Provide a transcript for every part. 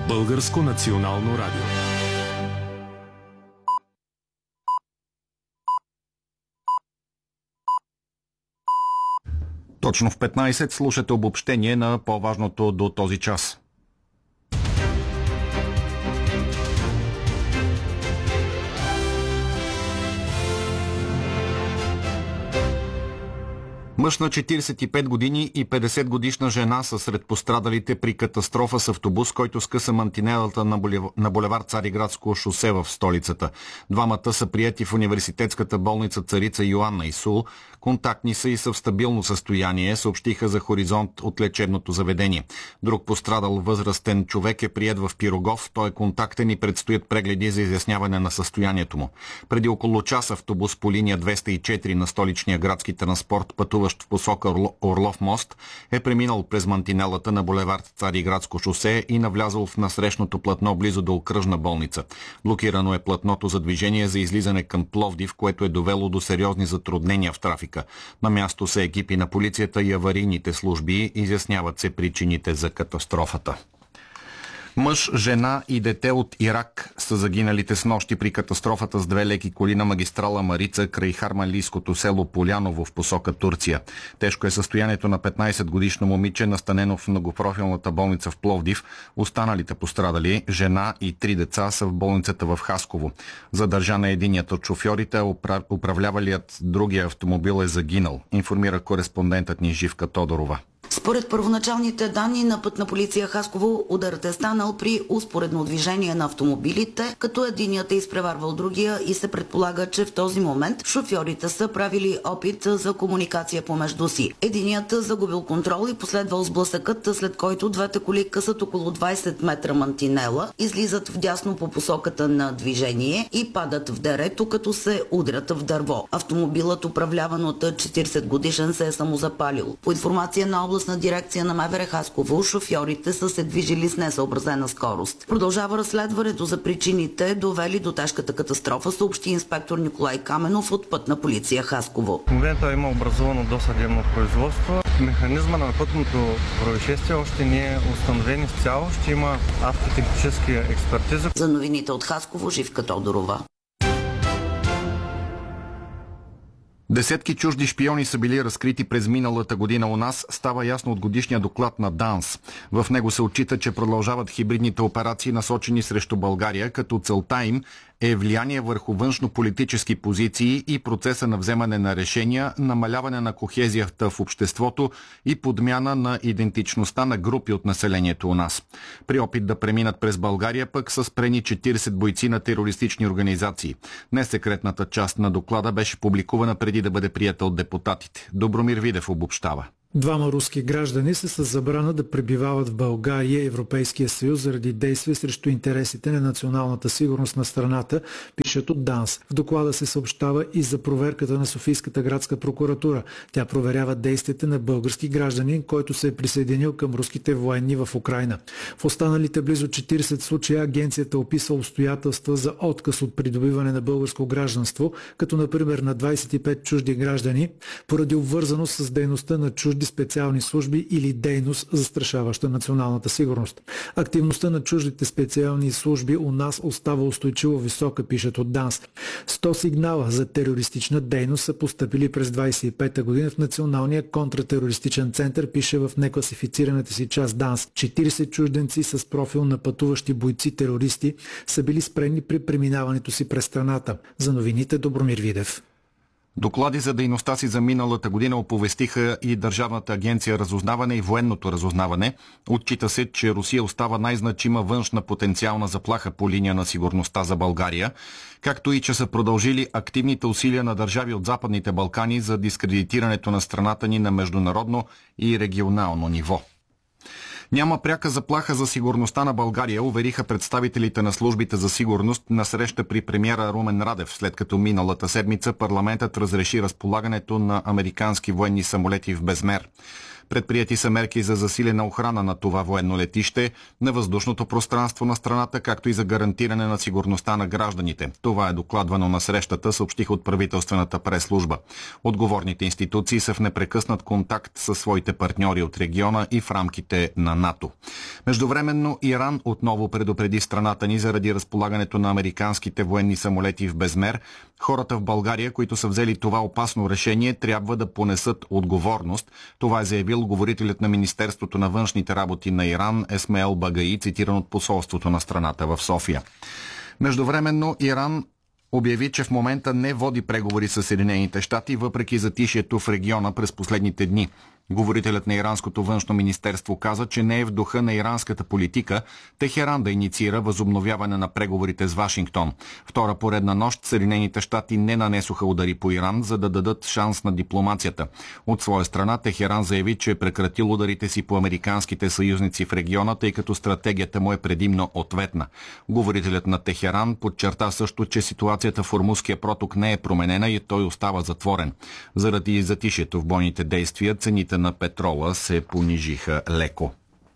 Българско национално радио. Точно в 15 слушате обобщение на по-важното до този час. Мъж на 45 години и 50 годишна жена са сред пострадалите при катастрофа с автобус, който скъса мантинелата на булевард Цариградско шосе в столицата. Двамата са приети в университетската болница Царица Йоанна Исул. Контактни са и са в стабилно състояние, съобщиха за Хоризонт от лечебното заведение. Друг пострадал възрастен човек е приет в Пирогов. Той е контактен и предстоят прегледи за изясняване на състоянието му. Преди около час автобус по линия 204 на столичния градски транспорт, пътуващ в посока Орлов мост, е преминал през мантинелата на булевард Цариградско шосе и навлязъл в насрещното платно близо до окръжна болница. Блокирано е платното за движение за излизане към Пловдив, което е довело до сериозни затруднения в трафика. На място са екипи на полицията и аварийните служби. Изясняват се причините за катастрофата. Мъж, жена и дете от Ирак са загиналите снощи при катастрофата с две леки коли на магистрала Марица край харманлийското село Поляново в посока Турция. Тежко е състоянието на 15-годишно момиче, настанено в многопрофилната болница в Пловдив. Останалите пострадали, жена и 3 деца, са в болницата в Хасково. Задържан е единият от шофьорите, управлявалият другия автомобил е загинал, информира кореспондентът ни Живка Тодорова. Според първоначалните данни на Пътна полиция Хасково, ударът е станал при успоредно движение на автомобилите, като единият е изпреварвал другия и се предполага, че в този момент шофьорите са правили опит за комуникация помежду си. Единият загубил контрол и последвал сблъсъкът, след който двете коли късат около 20 метра мантинела, излизат вдясно по посоката на движение и падат в дерето, като се удрят в дърво. Автомобилът, управляван от 40 годишен, се е самозапалил. По информация на областна дирекция на МВР Хасково, шофьорите са се движили с несъобразена скорост. Продължава разследването за причините, довели до тежката катастрофа, съобщи инспектор Николай Каменов от Пътна полиция Хасково. В момента има образувано досъдебно производство. Механизма на пътното происшествие още не е установен изцяло. Ще има автотехнически експертиза. За новините от Хасково, Живка Тодорова. Десетки чужди шпиони са били разкрити през миналата година у нас, става ясно от годишния доклад на ДАНС. В него се отчита, че продължават хибридните операции, насочени срещу България, като целта им е влияние върху външно-политически позиции и процеса на вземане на решения, намаляване на кохезията в обществото и подмяна на идентичността на групи от населението у нас. При опит да преминат през България пък са спрени 40 бойци на терористични организации. Несекретната част на доклада беше публикувана преди да бъде приета от депутатите. Добромир Видев обобщава. Двама руски граждани са с забрана да пребивават в България и Европейския съюз заради действия срещу интересите на националната сигурност на страната, пишат от ДАНС. В доклада се съобщава и за проверката на Софийската градска прокуратура. Тя проверява действията на български гражданин, който се е присъединил към руските военни в Украйна. В останалите близо 40 случая агенцията описва обстоятелства за отказ от придобиване на българско гражданство, като например на 25 чужди граждани, поради обвързаност с дейността на чужди специални служби или дейност, застрашаваща националната сигурност. Активността на чуждите специални служби у нас остава устойчиво висока, пишат от ДАНС. 100 сигнала за терористична дейност са постъпили през 25-та година в Националния контратерористичен център, пише в некласифицираната си част ДАНС. 40 чужденци с профил на пътуващи бойци-терористи са били спрени при преминаването си през страната. За новините Добромир Видев. Доклади за дейността си за миналата година оповестиха и Държавната агенция разузнаване и военното разузнаване. Отчита се, че Русия остава най-значима външна потенциална заплаха по линия на сигурността за България, както и че са продължили активните усилия на държави от Западните Балкани за дискредитирането на страната ни на международно и регионално ниво. Няма пряка заплаха за сигурността на България, увериха представителите на службите за сигурност на среща при премиера Румен Радев, след като миналата седмица парламентът разреши разполагането на американски военни самолети в Безмер. Предприяти са мерки за засилена охрана на това военно летище, на въздушното пространство на страната, както и за гарантиране на сигурността на гражданите. Това е докладвано на срещата, съобщих от правителствената прес-служба. Отговорните институции са в непрекъснат контакт със своите партньори от региона и в рамките на НАТО. Междувременно Иран отново предупреди страната ни заради разполагането на американските военни самолети в безмер. Хората в България, които са взели това опасно решение, трябва да понесат отговорност. Това е заявил говорителят на Министерството на външните работи на Иран Есмаел Багаи, цитиран от посолството на страната в София. Междувременно Иран обяви, че в момента не води преговори с Съединените щати, въпреки затишието в региона през последните дни. Говорителят на иранското външно министерство каза, че не е в духа на иранската политика Техеран да инициира възобновяване на преговорите с Вашингтон. Втора поредна нощ Съединените щати не нанесоха удари по Иран, за да дадат шанс на дипломацията. От своя страна Техеран заяви, че е прекратил ударите си по американските съюзници в региона, тъй като стратегията му е предимно ответна. Говорителят на Техеран подчерта също, че ситуацията в Ормузския проток не е променена и той остава затворен. Заради затишието в бойните действия, цените на петрола се понижиха леко.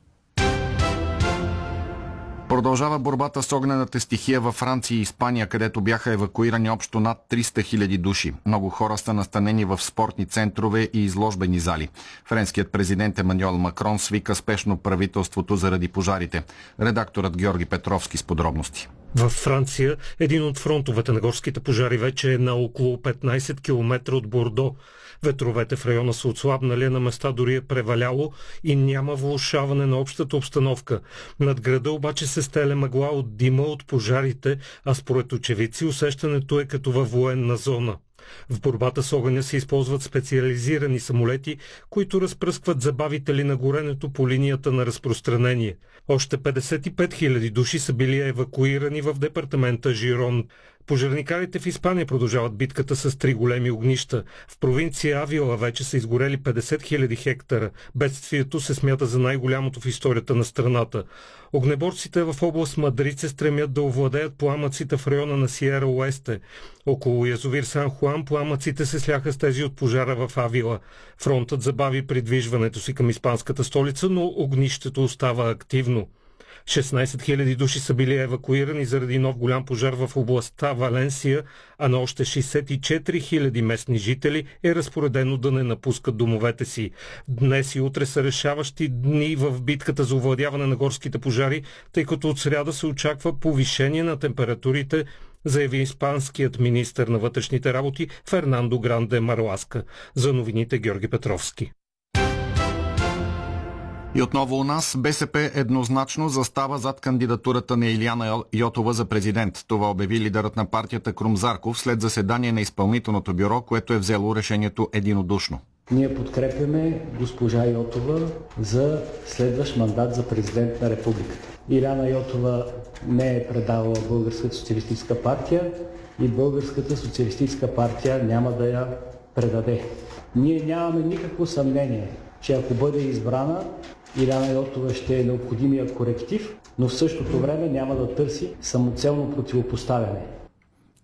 Продължава борбата с огнената стихия във Франция и Испания, където бяха евакуирани общо над 300 000 души. Много хора са настанени в спортни центрове и изложбени зали. Френският президент Емануел Макрон свика спешно правителството заради пожарите. Редакторът Георги Петровски с подробности. Във Франция един от фронтовете на горските пожари вече е на около 15 км от Бордо. Ветровете в района са отслабнали, на места дори е преваляло и няма влошаване на общата обстановка. Над града обаче се стеле мъгла от дима от пожарите, а според очевидци усещането е като във военна зона. В борбата с огъня се използват специализирани самолети, които разпръскват забавители на горенето по линията на разпространение. Още 55 000 души са били евакуирани в департамента Жирон. Пожарникарите в Испания продължават битката с 3 големи огнища. В провинция Авила вече са изгорели 50 000 хектара. Бедствието се смята за най-голямото в историята на страната. Огнеборците в област Мадрид се стремят да овладеят пламъците в района на Сиера Уесте. Около язовир Сан Хуан пламъците се сляха с тези от пожара в Авила. Фронтът забави придвижването си към испанската столица, но огнището остава активно. 16 000 души са били евакуирани заради нов голям пожар в областта Валенсия, а на още 64 000 местни жители е разпоредено да не напускат домовете си. Днес и утре са решаващи дни в битката за овладяване на горските пожари, тъй като от сряда се очаква повишение на температурите, заяви испанският министър на вътрешните работи Фернандо Гранде Марласка. За новините Георги Петровски. И отново у нас БСП еднозначно застава зад кандидатурата на Илияна Йотова за президент. Това обяви лидерът на партията Крум Зарков след заседание на изпълнителното бюро, което е взело решението единодушно. Ние подкрепяме госпожа Йотова за следващ мандат за президент на републиката. Илияна Йотова не е предавала Българската социалистическа партия и Българската социалистическа партия няма да я предаде. Ние нямаме никакво съмнение, че ако бъде избрана, Илияна Йотова ще е необходимия коректив, но в същото време няма да търси самоцелно противопоставяне.